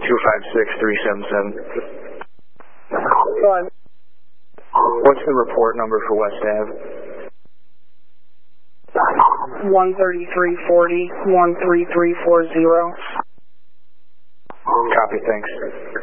256-377. Go on. What's the report number for West Ave? 13340, 13340. Copy, thanks.